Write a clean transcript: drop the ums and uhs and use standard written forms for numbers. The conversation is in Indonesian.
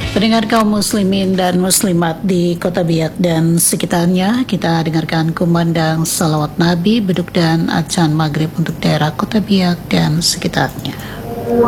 Pendengar kaum muslimin dan muslimat di Kota Biak dan sekitarnya, kita dengarkan kumandang salawat Nabi, beduk dan adzan maghrib untuk daerah Kota Biak dan sekitarnya.